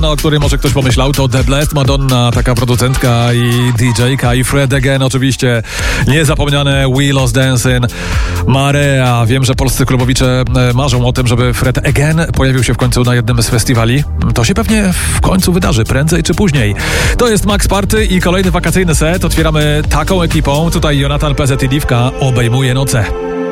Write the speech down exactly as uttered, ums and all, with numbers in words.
Madonna, o której może ktoś pomyślał, to The Blessed Madonna, taka producentka i didżejka, i Fred Again oczywiście, niezapomniane We Lost Dancing, Marea. Wiem, że polscy klubowicze marzą o tym, żeby Fred Again pojawił się w końcu na jednym z festiwali. To się pewnie w końcu wydarzy, prędzej czy później. To jest Max Party i kolejny wakacyjny set. Otwieramy taką ekipą. Tutaj Jonathan P Z i Liwka obejmuje noce.